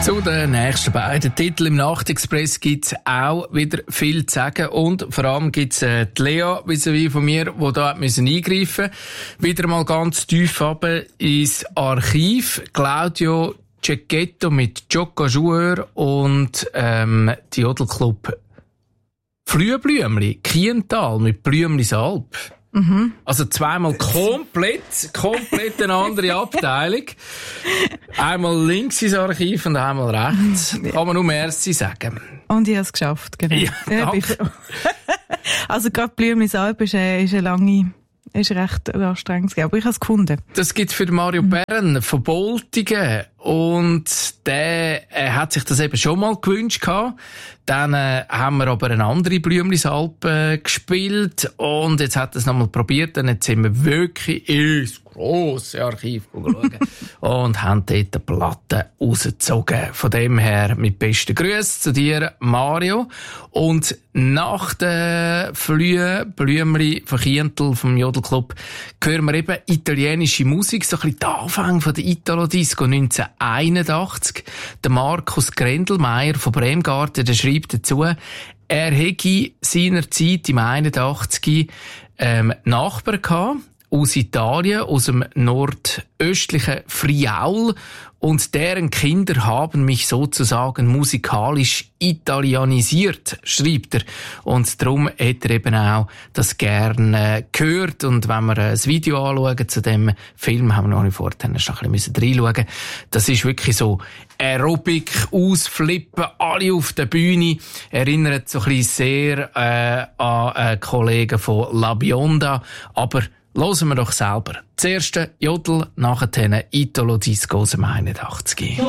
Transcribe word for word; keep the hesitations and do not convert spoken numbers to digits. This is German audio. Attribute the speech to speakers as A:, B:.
A: Zu den nächsten beiden Titeln im Nachtexpress gibt es auch wieder viel zu sagen. Und vor allem gibt es äh, die Lea vis-à-vis von mir, die da hat müssen eingreifen musste. Wieder mal ganz tief runter ins Archiv. Claudio Cecchetto mit Gioca Joueur und ähm, die Jodelclub Flüeblümli, Kiental mit Blümlis Alp. Mhm. Also zweimal komplett, komplett eine andere Abteilung. Einmal links ins Archiv und einmal rechts. Kann man nur merci sagen.
B: Und ich habe es geschafft, genau.
A: Ja,
B: ja, also gerade Blümlis Alp ist eine, ist eine lange... ist recht anstrengend, aber ich habe es gefunden. Das
A: gibt es für Mario Bern von Boltingen. Und der äh, hat sich das eben schon mal gewünscht gehabt. Dann äh, haben wir aber eine andere Blümlisalp äh, gespielt. Und jetzt hat er es nochmal probiert. Und jetzt sind wir wirklich ins grosse Archiv schauen. Und haben dort eine Platte rausgezogen. Von dem her mit besten Grüßen zu dir, Mario. Und nach den Flühen, Blümli von Kiental, vom Jodelclub, hören wir eben italienische Musik. So ein bisschen der Anfang von der Italo-Disco neunzehnhunderteinundachtzig. Der Markus Grendelmeier von Bremgarten, der schreibt dazu, er hätte seinerzeit im einundachtzig ähm, Nachbarn gehabt, aus Italien, aus dem nordöstlichen Friaul, und deren Kinder haben mich sozusagen musikalisch italienisiert, schreibt er. Und darum hat er eben auch das gerne gehört. Und wenn wir ein Video anschauen zu dem Film, haben wir noch nicht vorher noch ein bisschen reinschauen. Das ist wirklich so Aerobic, ausflippen, alle auf der Bühne. Erinnert so ein bisschen sehr äh, an einen Kollegen von La Bionda, aber hören wir doch selber. Zuerst Jodel, nachher Italo Disco aus dem einundachtzig.